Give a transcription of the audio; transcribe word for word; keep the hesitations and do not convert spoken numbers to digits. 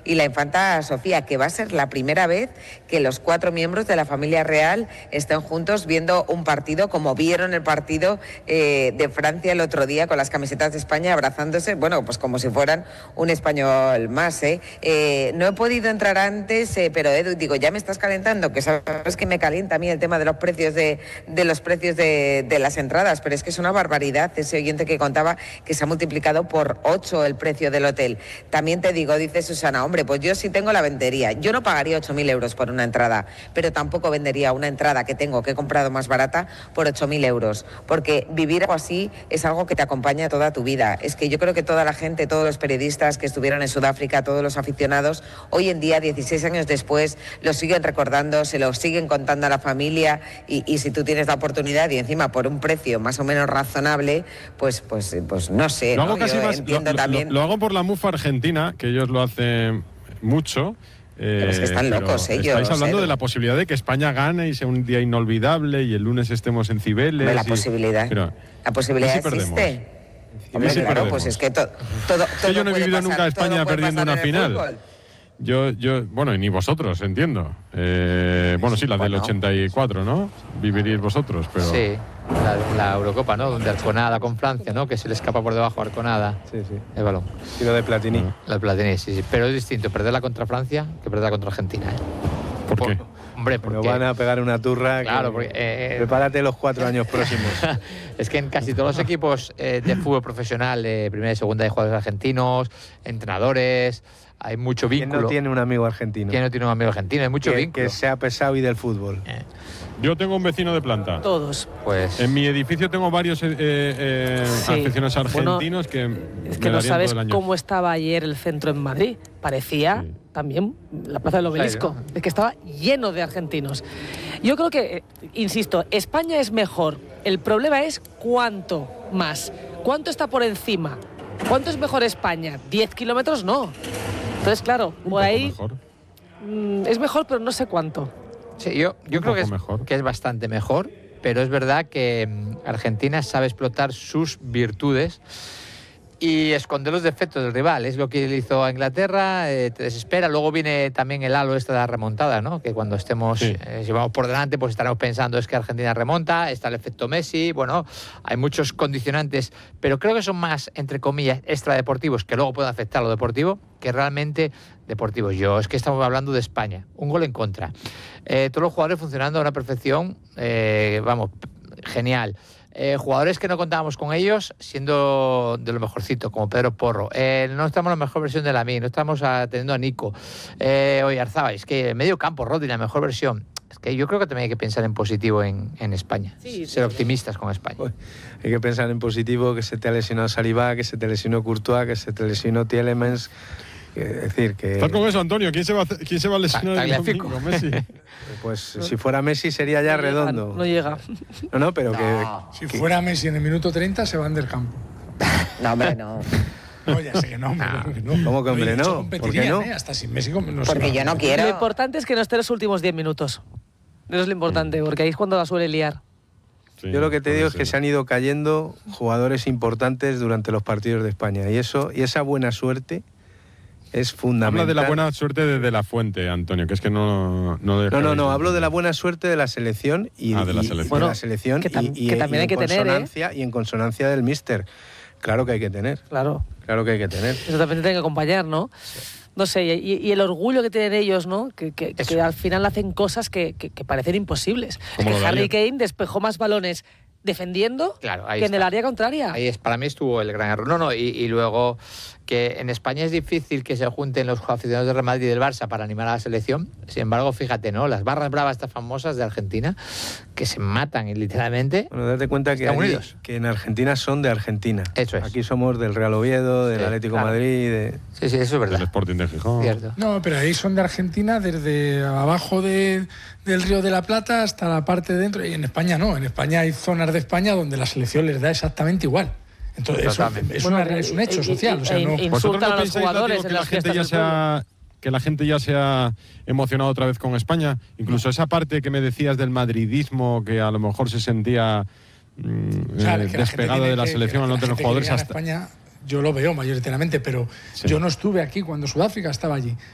y la infanta Sofía, que va a ser la primera vez que los cuatro miembros de la familia real estén juntos viendo un partido, como vieron el partido eh, de Francia el otro día con las camisetas de España abrazándose, bueno, pues como si fueran un español más, ¿eh? Eh, no he podido entrar antes, eh, pero Edu, digo, ya me estás calentando, que sabes que me calienta a mí el tema de los precios de, de los precios de, de las entradas, pero es que es una barbaridad ese oyente que contaba que se ha multiplicado por ocho el precio del hotel. También te digo, dice Susana, hombre, pues yo sí tengo la vendería, yo no pagaría ocho mil euros por una entrada, pero tampoco vendería una entrada que tengo, que he comprado más barata, por ocho mil euros, porque vivir algo así es algo que te acompaña toda tu vida. Es que yo creo que toda la gente, todos los periodistas que estuvieron en Sudáfrica, todos los aficionados, hoy en día, dieciséis años después, lo siguen recordando, se lo siguen contando a la familia, y, y si tú tienes la oportunidad y encima por un precio más o menos razonable, pues pues pues no sé, lo hago ¿no? casi Yo más, entiendo lo, también... lo, lo hago por la MUFA argentina, que ellos lo hacen mucho. Eh, pero es que están locos ellos. Estáis hablando ¿eh? de la posibilidad de que España gane y sea un día inolvidable y el lunes estemos en Cibeles. La y, posibilidad, pero, la posibilidad si existe. Hombre, sí, claro, perdemos. pues es que to, todo, todo que yo no he puede vivido pasar, nunca a España perdiendo una final. Fútbol. Yo, yo, bueno, y ni vosotros, entiendo. Eh, bueno, sí, la del bueno. ochenta y cuatro, ¿no? Viviríais vosotros, pero... Sí, la, la Eurocopa, ¿no? Donde Arconada con Francia, ¿no? Que se le escapa por debajo a Arconada. Sí, sí. El balón. Y lo de Platini. Ah. La Platini, sí, sí. Pero es distinto perderla contra Francia que perderla contra Argentina, ¿eh? ¿Por qué? Hombre, porque... Nos van a pegar una turra. Claro, que... porque... Eh, Prepárate los cuatro años próximos. Es que en casi todos los equipos eh, de fútbol profesional, de primera y segunda, hay jugadores argentinos, entrenadores, hay mucho vínculo. ¿Quién no tiene un amigo argentino? ¿Quién no tiene un amigo argentino? Hay mucho que, vínculo. que sea pesado y del fútbol. Eh, Yo tengo un vecino de planta. Todos. pues... En mi edificio tengo varios eh, eh, Sí. aficionados argentinos Bueno, que es me que no darían sabes todo el año. cómo estaba ayer el centro en Madrid. Parecía Sí. también la Plaza del Obelisco. Claro. Es que estaba lleno de argentinos. Yo creo que, eh, insisto, España es mejor. El problema es cuánto más. ¿Cuánto está por encima? ¿Cuánto es mejor España? ¿diez kilómetros? No. Entonces, claro, Un por poco ahí mejor. mm, es mejor, pero no sé cuánto. Sí, yo, yo Un creo que poco es, mejor. que es bastante mejor, pero es verdad que mm, Argentina sabe explotar sus virtudes y esconder los defectos del rival. Es lo que le hizo a Inglaterra, eh, te desespera. Luego viene también el halo esta de la remontada, ¿no? Que cuando estemos, Sí. eh, si vamos por delante, pues estaremos pensando es que Argentina remonta, está el efecto Messi, bueno, hay muchos condicionantes, pero creo que son más, entre comillas, extradeportivos, que luego pueden afectar a lo deportivo, que realmente deportivos. Yo, es que estamos hablando de España, un gol en contra. Eh, todos los jugadores funcionando a una perfección, eh, vamos, genial. Eh, jugadores que no contábamos con ellos siendo de lo mejorcito, como Pedro Porro. Eh, no estamos en la mejor versión de Lamine, no estamos a, teniendo a Nico. Eh, oye, Arzabal, es que en medio campo, Rodri, la mejor versión. Es que yo creo que también hay que pensar en positivo en, en España. Sí, Ser sí. optimistas con España. Uy, hay que pensar en positivo, que se te ha lesionado Saliba, que se te lesionó Courtois, que se te lesionó Tielemans. Es decir, que... Estás con eso, Antonio. ¿Quién se va a, hacer- quién se va a lesionar el Tagliafico. domingo? ¿Messi? Pues si fuera Messi sería ya No llega, redondo. No llega. No, no, pero que... Si fuera Messi en el minuto treinta, se van del campo. No, hombre, no. No, ya sé que no, hombre, claro que no. ¿Cómo que, hombre, de hecho, no? competirían, ¿Por qué no? ¿eh? Hasta sin Messi no se Porque va. yo no quiero. Lo importante es que no esté los últimos diez minutos. Eso es lo importante, porque ahí es cuando la suele liar. Sí, Yo lo que te puede digo es que ser. se han ido cayendo jugadores importantes durante los partidos de España. Y eso y esa buena suerte es fundamental. Habla de la buena suerte de, de la fuente, Antonio, que es que no... No, No, no, no, hablo de la buena suerte de la selección y, Ah, de la y- selección. de Bueno, la selección que tam- y, y- que también y hay en que tener, ¿eh? consonancia, y en consonancia del míster. Claro que hay que tener, Claro. claro que hay que tener. Eso también te tiene que acompañar, ¿no? No sé, y, y el orgullo que tienen ellos, ¿no? Que, que, que Eso. al final hacen cosas que, que, que parecen imposibles. Es Como que lo de Harry ayer. Kane despejó más balones defendiendo Claro, ahí que en está. el área contraria. Ahí es, para mí estuvo el gran error. No, no, y, y luego que en España es difícil que se junten los aficionados del Real Madrid y del Barça para animar a la selección. Sin embargo, fíjate, ¿no? Las barras bravas estas famosas de Argentina, que se matan literalmente. Bueno, date cuenta que, Están allí- unidos. que en Argentina son de Argentina. Eso es. Aquí somos del Real Oviedo, del Sí, Atlético claro. Madrid, de... Sí, sí, eso es Del verdad. Sporting de Gijón. Cierto. No, pero ahí son de Argentina desde abajo de- del Río de la Plata hasta la parte de dentro. Y en España no. En España hay zonas de España donde la selección les da exactamente igual. Entonces, eso Totalmente. es, Bueno, una- es un hecho y- y- social. O sea, y- no, y- ¿Vosotros Insultan no a los pensáis, jugadores Látigo, que en la las gente fiestas ya del se ha que la gente ya se ha emocionado otra vez con España? Incluso esa parte que me decías del madridismo, que a lo mejor se sentía mm, o sea, eh, que la gente despegado tiene de la que- selección al que no la tener gente jugadores que viene a hasta... España, yo lo veo mayoritariamente, pero Sí. yo no estuve aquí cuando Sudáfrica estaba allí.